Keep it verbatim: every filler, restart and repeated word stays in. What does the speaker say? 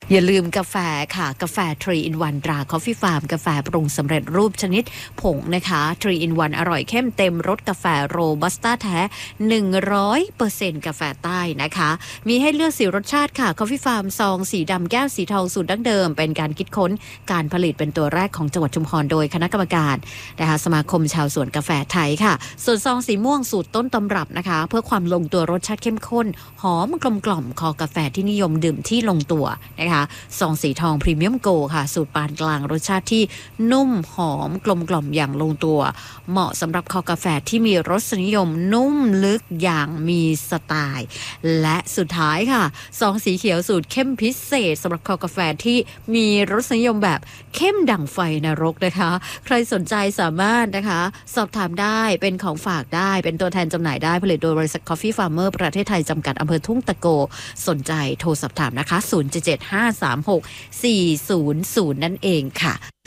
อย่าลืมกาแฟค่ะกาแฟทรี in วันตรา Coffee Farm กาแฟปรุงสำเร็จรูปชนิดผงนะคะทรี in วันอร่อยเข้มเต็มรสกาแฟโรบัสต้าแท้ หนึ่งร้อยเปอร์เซ็นต์ กาแฟใต้นะคะมีให้เลือกสี่รสชาติค่ะ Coffee Farm ซองสีดำแก้วสีทองสูตรดั้งเดิมเป็นการคิดค้นการผลิตเป็นตัวแรกของจังหวัดชุมพรโดยคณะกรรมการนะคะสมาคมชาวสวนกาแฟไทยค่ะส่วนซองสีม่วงสูตรต้นตำรับนะคะเพื่อความลงตัวรสชาติเข้มข้นหอมกลมกล่อมคอกาแฟที่นิยมดื่มที่ลงตัวนะคะซองสีทองพรีเมียมโกค่ะสูตรปานกลางรสชาติที่นุ่มหอมกลมกล่อมอย่างลงตัวเหมาะสำหรับคอกาแฟที่มีรสนิยมนุ่มลึกอย่างมีสไตล์และสุดท้ายค่ะซองสีเขียวสูตรเข้มพิเศษสำหรับคอกาแฟที่มีรสนิยมแบบเข้มดั่งไฟนรกนะคะใครสนใจสามารถนะคะสอบถามได้เป็นของฝากได้เป็นตัวแทนจำหน่ายได้ผลิตโดยบริษัท Coffee Farmer ประเทศไทยจำกัดอำเภอทุ่งตะโกสนใจโทรสอบถามนะคะศูนย์ เจ็ด เจ็ด ห้า สาม หก สี่ ศูนย์ ศูนย์นั่นเองค่ะ